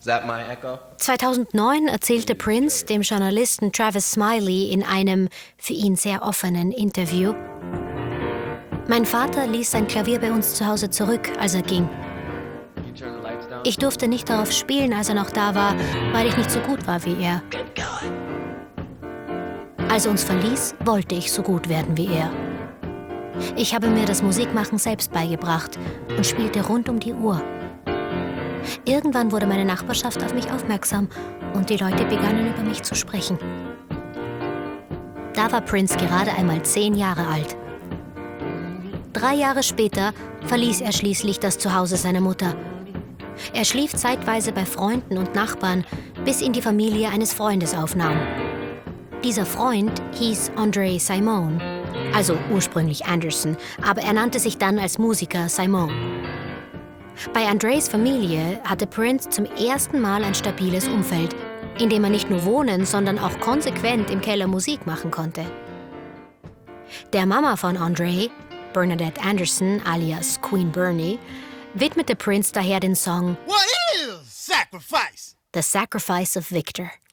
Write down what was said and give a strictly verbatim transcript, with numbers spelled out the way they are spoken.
zweitausendneun erzählte Prince dem Journalisten Travis Smiley in einem für ihn sehr offenen Interview: Mein Vater ließ sein Klavier bei uns zu Hause zurück, als er ging. Ich durfte nicht darauf spielen, als er noch da war, weil ich nicht so gut war wie er. Als er uns verließ, wollte ich so gut werden wie er. Ich habe mir das Musikmachen selbst beigebracht und spielte rund um die Uhr. Irgendwann wurde meine Nachbarschaft auf mich aufmerksam und die Leute begannen über mich zu sprechen. Da war Prince gerade einmal zehn Jahre alt. Drei Jahre später verließ er schließlich das Zuhause seiner Mutter. Er schlief zeitweise bei Freunden und Nachbarn, bis ihn die Familie eines Freundes aufnahm. Dieser Freund hieß Andre Simone, also ursprünglich Anderson, aber er nannte sich dann als Musiker Simone. Bei Andres Familie hatte Prince zum ersten Mal ein stabiles Umfeld, in dem er nicht nur wohnen, sondern auch konsequent im Keller Musik machen konnte. Der Mama von Andre, Bernadette Anderson alias Queen Bernie, widmete Prince daher den Song What is sacrifice? The Sacrifice of Victor.